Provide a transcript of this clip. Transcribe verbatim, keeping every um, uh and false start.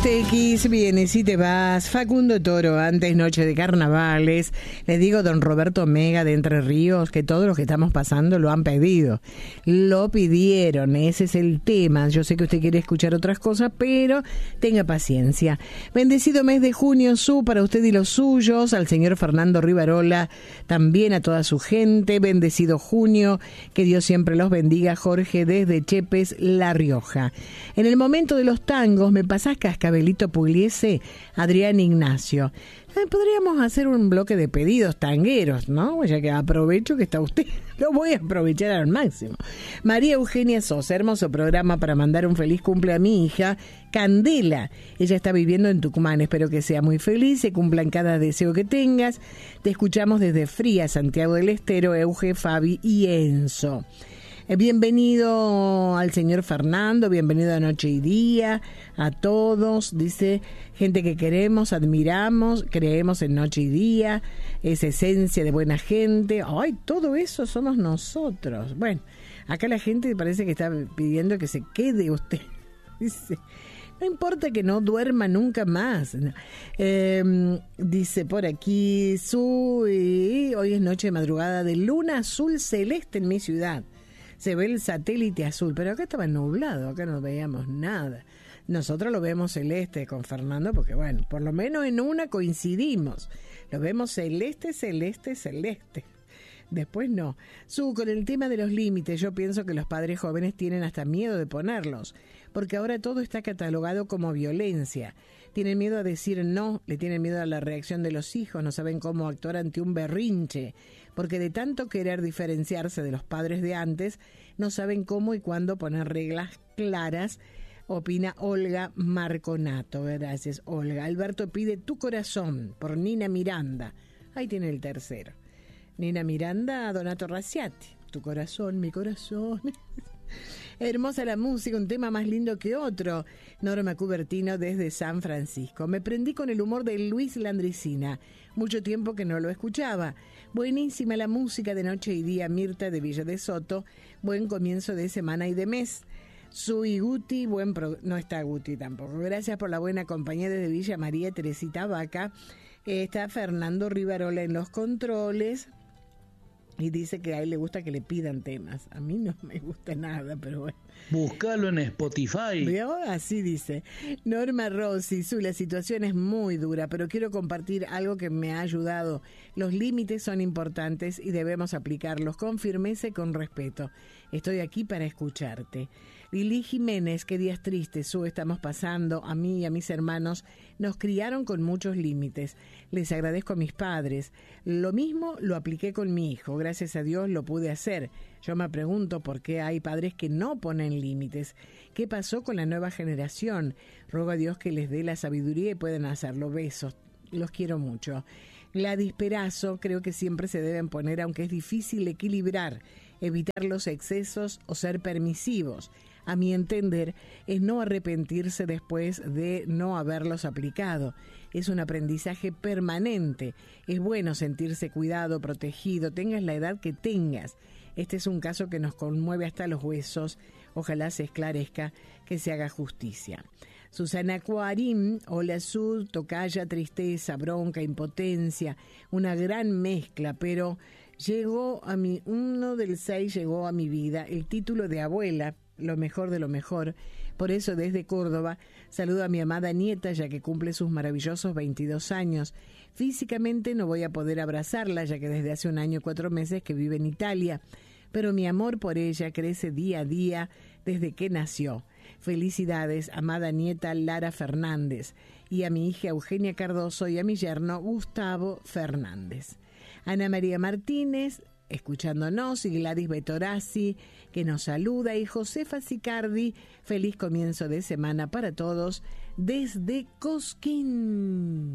T X, vienes y te vas. Facundo Toro, antes Noche de Carnavales. Le digo don Roberto Mega de Entre Ríos que todos los que estamos pasando lo han pedido. Lo pidieron, ese es el tema. Yo sé que usted quiere escuchar otras cosas, pero tenga paciencia. Bendecido mes de junio, su para usted y los suyos. Al señor Fernando Rivarola, también a toda su gente. Bendecido junio, que Dios siempre los bendiga. Jorge desde Chepes, La Rioja. En el momento de los tangos, me pasás Cascabelito Pugliese, Adrián Ignacio. Eh, podríamos hacer un bloque de pedidos tangueros, ¿no? Ya que aprovecho que está usted. Lo voy a aprovechar al máximo. María Eugenia Sosa, hermoso programa para mandar un feliz cumple a mi hija, Candela. Ella está viviendo en Tucumán. Espero que sea muy feliz, se cumplan cada deseo que tengas. Te escuchamos desde Fría, Santiago del Estero, Euge, Fabi y Enzo. Bienvenido al señor Fernando, bienvenido a Noche y Día, a todos, dice, gente que queremos, admiramos, creemos en Noche y Día, es esencia de buena gente. Ay, todo eso somos nosotros. Bueno, acá la gente parece que está pidiendo que se quede usted, dice. No importa que no duerma nunca más. Eh, dice por aquí, su, hoy es noche de madrugada de luna azul celeste en mi ciudad. Se ve el satélite azul, pero acá estaba nublado, acá no veíamos nada. Nosotros lo vemos celeste con Fernando, porque bueno, por lo menos en una coincidimos. Lo vemos celeste, celeste, celeste. Después no. Su, con el tema de los límites, yo pienso que los padres jóvenes tienen hasta miedo de ponerlos, porque ahora todo está catalogado como violencia. Tienen miedo a decir no, le tienen miedo a la reacción de los hijos, no saben cómo actuar ante un berrinche, porque de tanto querer diferenciarse de los padres de antes, no saben cómo y cuándo poner reglas claras, opina Olga Marconato. Gracias, Olga. Alberto pide Tu Corazón, por Nina Miranda. Ahí tiene el tercero. Nina Miranda, Donato Raciati. Tu corazón, mi corazón. Hermosa la música, un tema más lindo que otro. Norma Cubertino desde San Francisco. Me prendí con el humor de Luis Landricina. Mucho tiempo que no lo escuchaba. Buenísima la música de Noche y Día, Mirta de Villa de Soto. Buen comienzo de semana y de mes. Sui Guti, buen pro... no está Guti tampoco. Gracias por la buena compañía desde Villa María Teresita Vaca. Eh, está Fernando Rivarola en los controles. Y dice que a él le gusta que le pidan temas. A mí no me gusta nada, pero bueno. Búscalo en Spotify. ¿Veo? Así dice. Norma Rossi, su, la situación es muy dura, pero quiero compartir algo que me ha ayudado. Los límites son importantes y debemos aplicarlos con firmeza y con respeto. Estoy aquí para escucharte. Lili Jiménez, qué días tristes, Su, estamos pasando. A mí y a mis hermanos nos criaron con muchos límites. Les agradezco a mis padres. Lo mismo lo apliqué con mi hijo. Gracias a Dios lo pude hacer. Yo me pregunto por qué hay padres que no ponen límites. ¿Qué pasó con la nueva generación? Ruego a Dios que les dé la sabiduría y puedan hacerlo. Besos. Los quiero mucho. Gladys Perazo, creo que siempre se deben poner, aunque es difícil equilibrar, evitar los excesos o ser permisivos. A mi entender, es no arrepentirse después de no haberlos aplicado. Es un aprendizaje permanente. Es bueno sentirse cuidado, protegido, tengas la edad que tengas. Este es un caso que nos conmueve hasta los huesos. Ojalá se esclarezca, que se haga justicia. Susana Cuarín, hola Sud, tocaya, tristeza, bronca, impotencia, una gran mezcla, pero llegó a mi, uno del seis llegó a mi vida, el título de abuela, lo mejor de lo mejor. Por eso desde Córdoba saludo a mi amada nieta, ya que cumple sus maravillosos veintidós años. Físicamente no voy a poder abrazarla, ya que desde hace un año y cuatro meses que vive en Italia, pero mi amor por ella crece día a día desde que nació. Felicidades, amada nieta Lara Fernández, y a mi hija Eugenia Cardoso y a mi yerno Gustavo Fernández. Ana María Martínez, escuchándonos, y Gladys Betorazzi, que nos saluda, y Josefa Sicardi, feliz comienzo de semana para todos desde Cosquín.